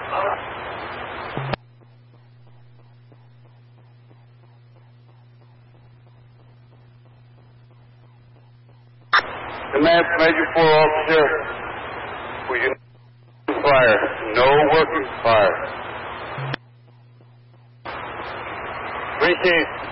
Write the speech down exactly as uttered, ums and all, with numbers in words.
Command Major four Officer, we do not fire. No working fire. Receive.